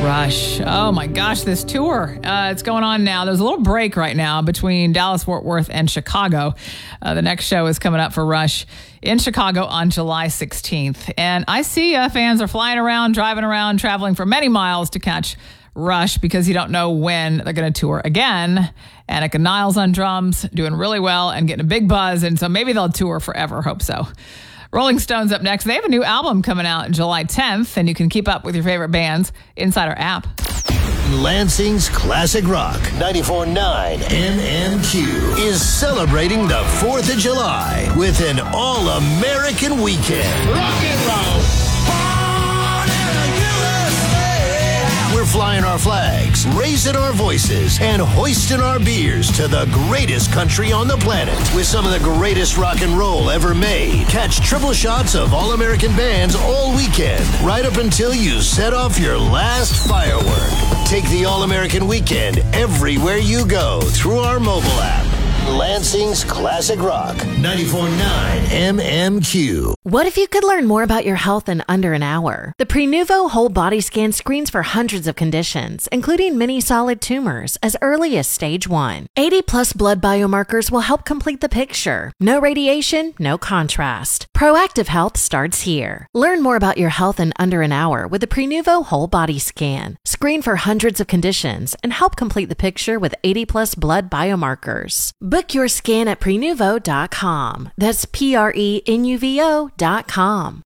Rush. Oh my gosh, this tour. It's going on now. There's a little break right now between Dallas, Fort Worth, and Chicago. The next show is coming up for Rush in Chicago on July 16th. And I see fans are flying around, driving around, traveling for many miles to catch Rush because you don't know when they're going to tour again. Annika Niles on drums, doing really well and getting a big buzz. And so maybe they'll tour forever. Hope so. Rolling Stones up next. They have a new album coming out July 10th, and you can keep up with your favorite bands inside our app. Lansing's Classic Rock 94.9 MMQ is celebrating the 4th of July with an all-American weekend. Rock and roll. We're flying our flags, raising our voices, and hoisting our beers to the greatest country on the planet with some of the greatest rock and roll ever made. Catch triple shots of all-American bands all weekend, right up until you set off your last firework. Take the All-American Weekend everywhere you go through our mobile app. Lansing's Classic Rock 94.9 MMQ. What if you could learn more about your health in under an hour? The Prenuvo Whole Body Scan screens for hundreds of conditions, including many solid tumors, as early as stage 1. 80-plus blood biomarkers will help complete the picture. No radiation, no contrast. Proactive health starts here. Learn more about your health in under an hour with the Prenuvo Whole Body Scan. Screen for hundreds of conditions and help complete the picture with 80-plus blood biomarkers. Book your scan at Prenuvo.com. That's Prenuvo.com.